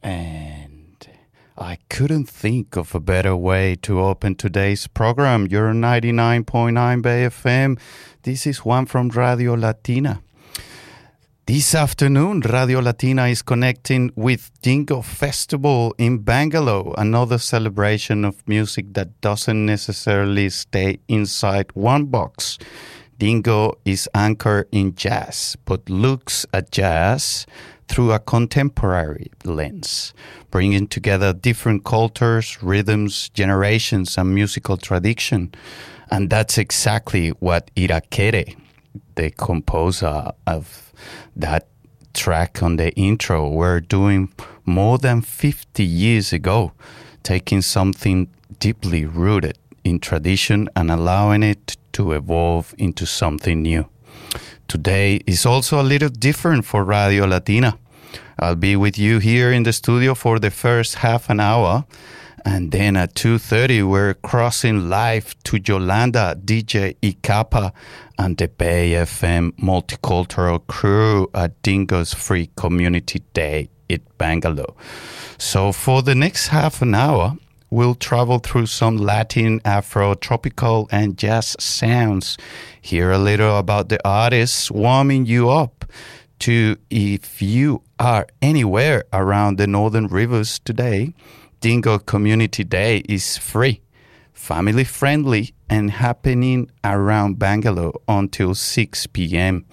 And I couldn't think of a better way to open today's program. You're 99.9 Bay FM. This is Juan from Radio Latina. This afternoon, Radio Latina is connecting with Dingo Festival in Bangalore, another celebration of music that doesn't necessarily stay inside one box. Dingo is anchored in jazz, but looks at jazz through a contemporary lens, bringing together different cultures, rhythms, generations, and musical tradition. And that's exactly what Irakere, the composer of that track on the intro, were doing more than 50 years ago, taking something deeply rooted in tradition and allowing it to evolve into something new. Today is also a little different for Radio Latina. I'll be with you here in the studio for the first half an hour, and then at 2:30 we're crossing live to Yolanda, DJ Ikapa, and the Bay FM multicultural crew at Dingo's Free Community Day in Bangalore. So for the next half an hour, we'll travel through some Latin, Afro, tropical, and jazz sounds. Hear a little about the artists warming you up to, if you are anywhere around the Northern Rivers today, Dingo Community Day is free, family-friendly, and happening around Bangalore until 6 p.m.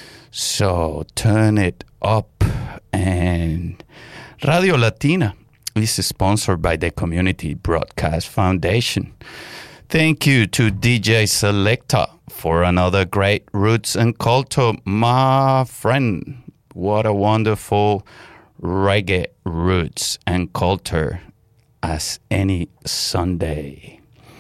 So turn it up. And Radio Latina is sponsored by the Community Broadcast Foundation. Thank you to DJ Selecta for another great Roots and Culture, my friend. What a wonderful reggae roots and culture as any Sunday.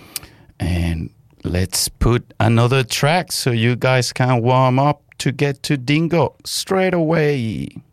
And let's put another track so you guys can warm up to get to Dingo straight away.